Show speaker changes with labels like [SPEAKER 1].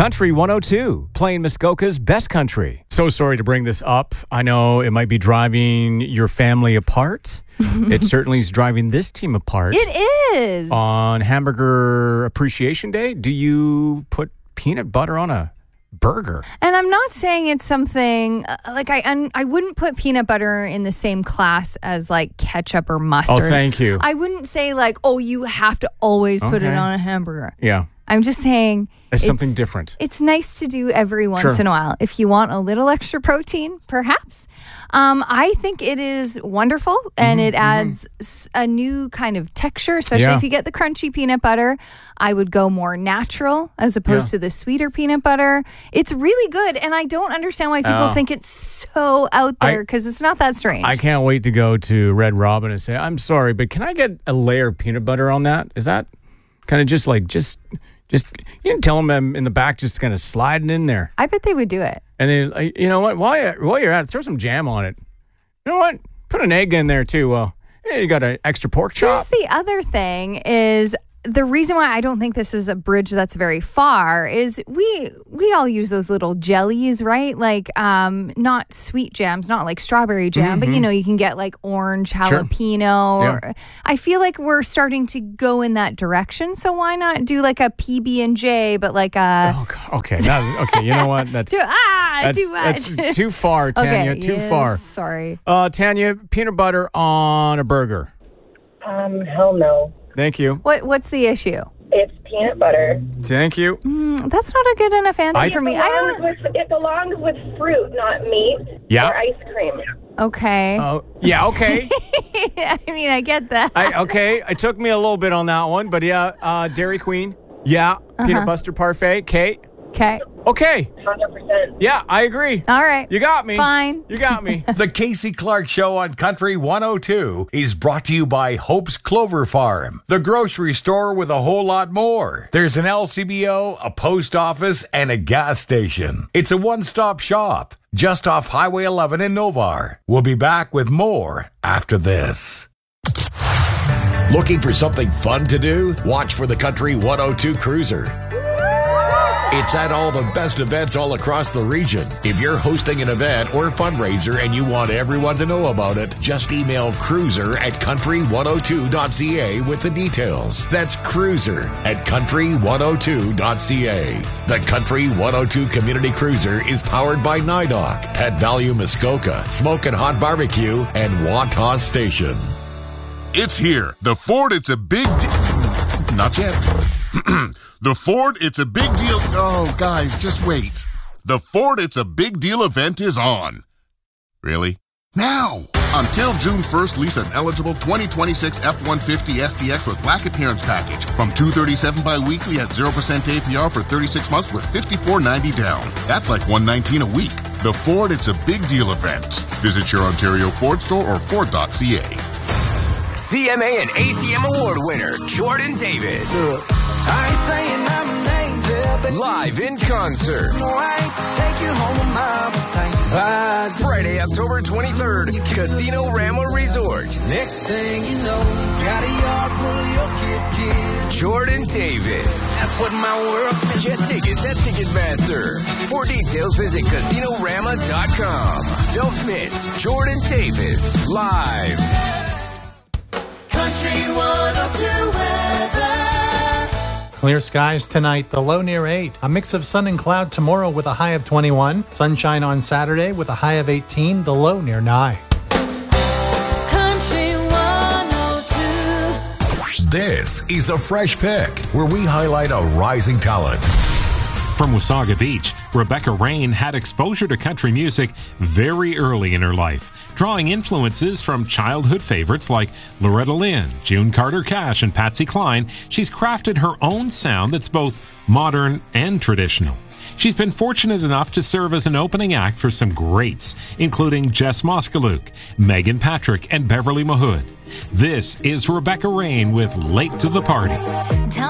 [SPEAKER 1] Country 102, playing Muskoka's best country. So sorry to bring this up. I know it might be driving your family apart. It certainly is driving this team apart.
[SPEAKER 2] It is.
[SPEAKER 1] On Hamburger Appreciation Day, do you put peanut butter on a burger?
[SPEAKER 2] And I'm not saying it's something like I wouldn't put peanut butter in the same class as like ketchup or mustard.
[SPEAKER 1] Oh, thank you.
[SPEAKER 2] I wouldn't say like, oh, you have to always put it on a hamburger.
[SPEAKER 1] Yeah.
[SPEAKER 2] I'm just saying
[SPEAKER 1] it's something different.
[SPEAKER 2] It's nice to do every once in a while. If you want a little extra protein, perhaps. I think it is wonderful, and it adds a new kind of texture, especially if you get the crunchy peanut butter. I would go more natural as opposed to the sweeter peanut butter. It's really good, and I don't understand why people think it's so out there, because it's not that strange.
[SPEAKER 1] I can't wait to go to Red Robin and say, I'm sorry, but can I get a layer of peanut butter on that? Is that kind of just you can tell them I'm in the back, just kind of sliding in there.
[SPEAKER 2] I bet they would do it.
[SPEAKER 1] And then, you know what? While you're at it, throw some jam on it. You know what? Put an egg in there too. Well, you got an extra pork chop.
[SPEAKER 2] Here's the other thing is the reason why I don't think this is a bridge that's very far is we all use those little jellies, right? Like not sweet jams, not like strawberry jam, but you can get like orange jalapeno. Or, I feel like we're starting to go in that direction. So why not do like a PB&J, but like a
[SPEAKER 1] okay, you know what? That's too far, Tanya. Too far.
[SPEAKER 2] Sorry,
[SPEAKER 1] Tanya. Peanut butter on a burger.
[SPEAKER 3] Hell no.
[SPEAKER 1] Thank you.
[SPEAKER 2] What's the issue?
[SPEAKER 3] It's peanut butter.
[SPEAKER 1] Thank you.
[SPEAKER 2] That's not a good enough answer for me.
[SPEAKER 3] It belongs with fruit, not meat or ice cream.
[SPEAKER 2] Okay.
[SPEAKER 1] Yeah, okay.
[SPEAKER 2] I mean, I get that.
[SPEAKER 1] It took me a little bit on that one, but yeah, Dairy Queen. Yeah, peanut butter parfait. Kate. Okay.
[SPEAKER 3] 100%.
[SPEAKER 1] Yeah, I agree.
[SPEAKER 2] All right.
[SPEAKER 1] You got me.
[SPEAKER 2] Fine.
[SPEAKER 1] You got me.
[SPEAKER 4] The Casey Clark Show on Country 102 is brought to you by Hope's Clover Farm, the grocery store with a whole lot more. There's an LCBO, a post office, and a gas station. It's a one-stop shop just off Highway 11 in Novar. We'll be back with more after this.
[SPEAKER 5] Looking for something fun to do? Watch for the Country 102 Cruiser. It's at all the best events all across the region. If you're hosting an event or fundraiser and you want everyone to know about it, just email cruiser@country102.ca with the details. That's cruiser@country102.ca. The Country 102 Community Cruiser is powered by NIDOC, Pet Value Muskoka, Smokin' Hot Barbecue, and Wantagh Station.
[SPEAKER 6] It's here. The Ford, it's a big not yet. The Ford, it's a big deal. Oh, guys, just wait. The Ford, it's a big deal event is on. Really? Now! Until June 1st, lease an eligible 2026 F-150 STX with Black Appearance Package from $237 bi-weekly at 0% APR for 36 months with $54.90 down. That's like $119 a week. The Ford, it's a big deal event. Visit your Ontario Ford store or Ford.ca.
[SPEAKER 7] CMA and ACM Award winner, Jordan Davis.
[SPEAKER 8] I ain't saying I'm an angel, but
[SPEAKER 7] live in concert.
[SPEAKER 8] No, I ain't take you home on my tank.
[SPEAKER 7] Friday, October 23rd, Casino Rama Resort.
[SPEAKER 8] Next thing you know, got a yard full of your kids.
[SPEAKER 7] Jordan Davis.
[SPEAKER 8] That's what my world is.
[SPEAKER 7] Get tickets at Ticketmaster. For details, visit CasinoRama.com. Don't miss Jordan Davis live.
[SPEAKER 9] Country 102 weather.
[SPEAKER 10] Clear skies tonight, the low near 8. A mix of sun and cloud tomorrow with a high of 21. Sunshine on Saturday with a high of 18, the low near 9.
[SPEAKER 9] Country 102.
[SPEAKER 4] This is a Fresh Pick, where we highlight a rising talent.
[SPEAKER 11] From Wasaga Beach, Rebecca Rain had exposure to country music very early in her life, drawing influences from childhood favorites like Loretta Lynn, June Carter Cash, and Patsy Cline. She's crafted her own sound that's both modern and traditional. She's been fortunate enough to serve as an opening act for some greats, including Jess Moskaluk, Megan Patrick, and Beverly Mahood. This is Rebecca Rain with Late to the Party.